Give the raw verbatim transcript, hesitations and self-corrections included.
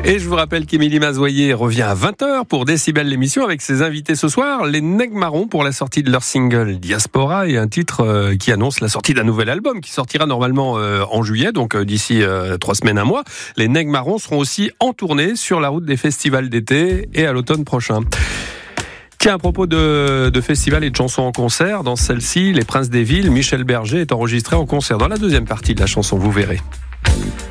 Et je vous rappelle qu'Émilie Mazoyer revient à vingt heures pour Décibel l'émission avec ses invités ce soir, les Nègres Marrons pour la sortie de leur single Diaspora et un titre euh, qui annonce la sortie d'un nouvel album qui sortira normalement euh, en juillet, donc euh, d'ici euh, trois semaines, un mois. Les Nègres Marrons seront aussi en tournée sur la route des festivals d'été et à l'automne prochain. Tiens, à propos de, de festivals et de chansons en concert, dans celle-ci, Les Princes des Villes, Michel Berger est enregistré en concert dans la deuxième partie de la chanson, vous verrez.